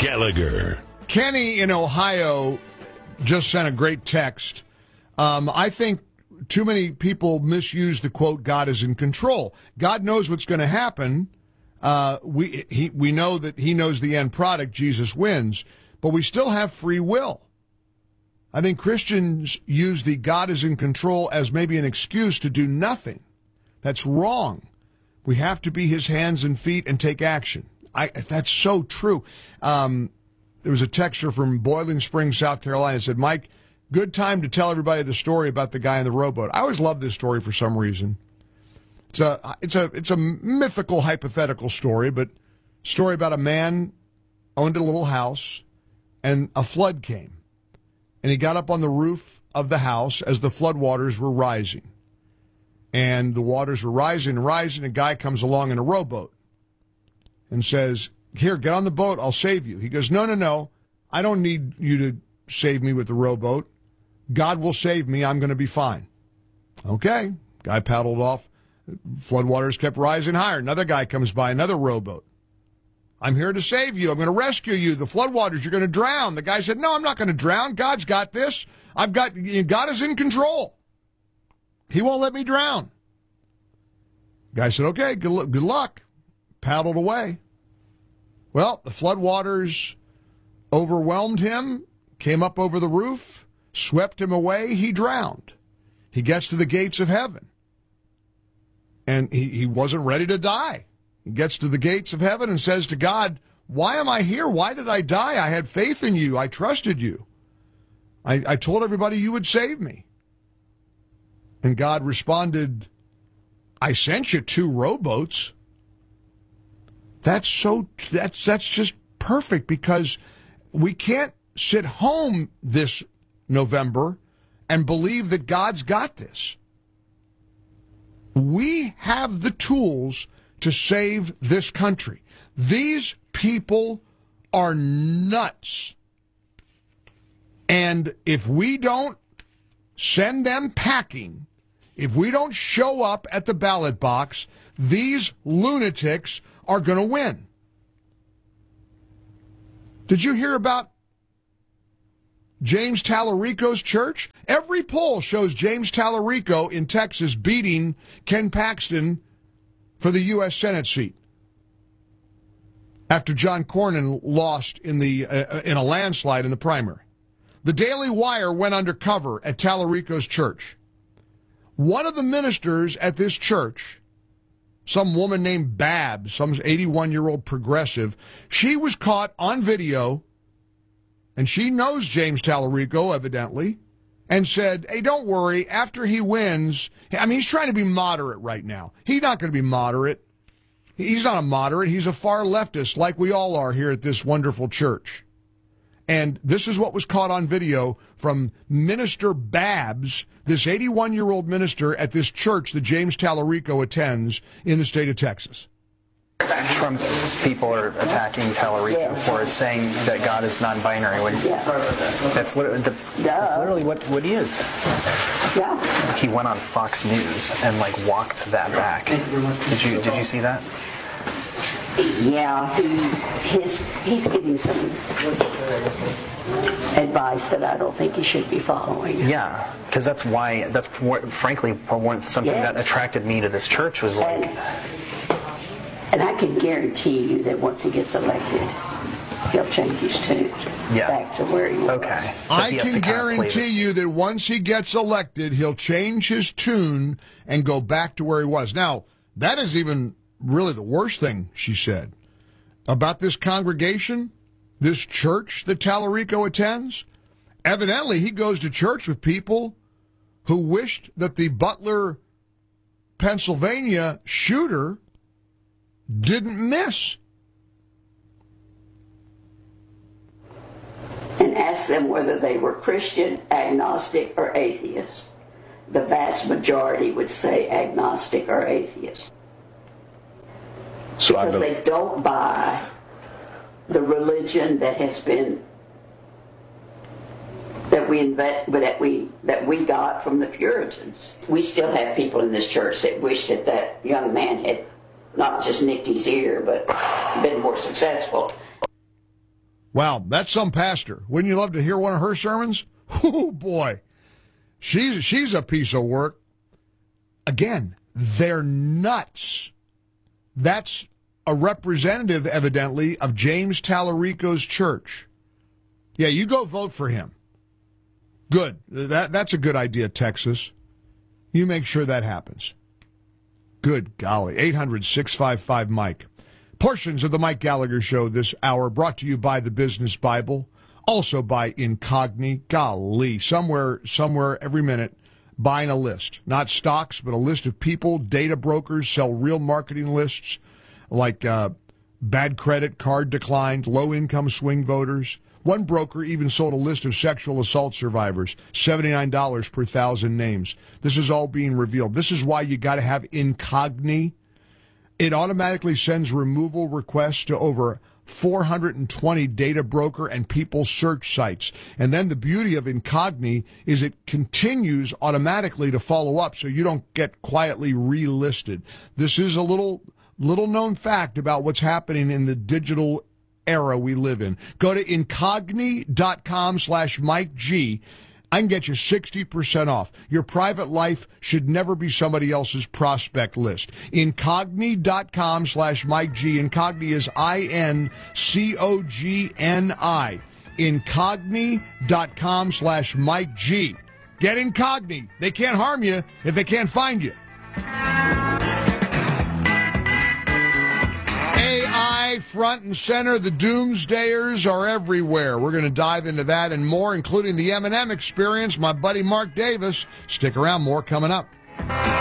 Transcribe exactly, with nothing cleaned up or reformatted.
Gallagher. Kenny in Ohio just sent a great text. Um, I think too many people misuse the quote, God is in control. God knows what's going to happen. Uh, we he, we know that he knows the end product, Jesus wins, but we still have free will. I think Christians use the God is in control as maybe an excuse to do nothing. That's wrong. We have to be his hands and feet and take action. I, that's so true. Um, there was a texter from Boiling Springs, South Carolina, that said, Mike, good time to tell everybody the story about the guy in the rowboat. I always love this story for some reason. It's a it's a it's a mythical, hypothetical story, but story about a man owned a little house, and a flood came, and he got up on the roof of the house as the floodwaters were rising, and the waters were rising and rising. A guy comes along in a rowboat and says, "Here, get on the boat. I'll save you." He goes, "No, no, no. I don't need you to save me with the rowboat. God will save me. I'm going to be fine." Okay. Guy paddled off. Floodwaters kept rising higher. Another guy comes by, another rowboat. "I'm here to save you. I'm going to rescue you. The floodwaters, you're going to drown." The guy said, "No, I'm not going to drown. God's got this. I've got, God is in control. He won't let me drown." Guy said, "Okay, good, good luck." Paddled away. Well, the floodwaters overwhelmed him, came up over the roof, swept him away. He drowned. He gets to the gates of heaven. And he, he wasn't ready to die. He gets to the gates of heaven and says to God, "Why am I here? Why did I die? I had faith in you. I trusted you. I, I told everybody you would save me." And God responded, "I sent you two rowboats." That's so, that's, that's just perfect, because we can't sit home this November and believe that God's got this. We have the tools to save this country. These people are nuts. And if we don't send them packing, if we don't show up at the ballot box, these lunatics are going to win. Did you hear about James Tallarico's church? Every poll shows James Tallarico in Texas beating Ken Paxton for the U S Senate seat after John Cornyn lost in the uh, in a landslide in the primary. The Daily Wire went undercover at Tallarico's church. One of the ministers at this church, some woman named Babs, some eighty-one-year-old progressive, she was caught on video, and she knows James Tallarico, evidently, and said, "Hey, don't worry, after he wins," I mean, he's trying to be moderate right now. He's not going to be moderate. He's not a moderate. He's a far leftist, like we all are here at this wonderful church. And this is what was caught on video from Minister Babs, this eighty-one-year-old minister at this church that James Tallarico attends in the state of Texas. Trump people are attacking Tallarico yeah. for saying that God is non-binary. When yeah. That's literally, the, that's literally what, what he is. Yeah. He went on Fox News and like walked that back. Did you did you see that? Yeah, he, his, he's giving some advice that I don't think he should be following. Yeah, because that's why, that's what, frankly, something yes. that attracted me to this church was like... And, and I can guarantee you that once he gets elected, he'll change his tune yeah. back to where he was. Okay. I can guarantee you that once he gets elected, he'll change his tune and go back to where he was. Now, that is even... really the worst thing she said about this congregation, this church that Tallarico attends. Evidently, he goes to church with people who wished that the Butler, Pennsylvania shooter didn't miss. And asked them whether they were Christian, agnostic, or atheist. The vast majority would say agnostic or atheist. So because they don't buy the religion that has been that we invent, that we that we got from the Puritans. We still have people in this church that wish that that young man had not just nicked his ear, but been more successful. Wow, that's some pastor. Wouldn't you love to hear one of her sermons? Oh, boy. She's, she's a piece of work. Again, they're nuts. That's a representative, evidently, of James Tallarico's church. Yeah, you go vote for him. Good. That, that's a good idea, Texas. You make sure that happens. Good golly. eight hundred, six five five, Mike. Portions of the Mike Gallagher Show this hour brought to you by the Business Bible, also by Incogni. Golly, somewhere, somewhere every minute, buying a list. Not stocks, but a list of people. Data brokers sell real marketing lists like uh, bad credit, card declined, low-income swing voters. One broker even sold a list of sexual assault survivors, seventy-nine dollars per thousand names. This is all being revealed. This is why you got to have Incogni. It automatically sends removal requests to over four hundred twenty data broker and people search sites. And then the beauty of Incogni is it continues automatically to follow up so you don't get quietly relisted. This is a little little known fact about what's happening in the digital era we live in. Go to incogni.com slash Mike G. I can get you sixty percent off. Your private life should never be somebody else's prospect list. Incogni.com slash Mike G. Incogni is I N C O G N I. Incogni.com slash Mike G. Get Incogni. They can't harm you if they can't find you. A I front and center. The doomsdayers are everywhere. We're going to dive into that and more, including the M and M experience. My buddy Mark Davis. Stick around. More coming up.